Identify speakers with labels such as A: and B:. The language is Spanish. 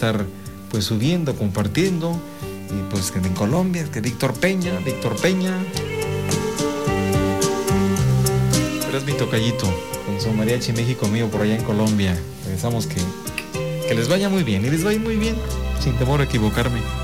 A: estar pues subiendo, compartiendo. Y pues que en Colombia, que Víctor Peña. Pero es mi tocallito, con su mariachi México mío por allá en Colombia. Pensamos que les vaya muy bien, y les va a ir muy bien, sin temor a equivocarme.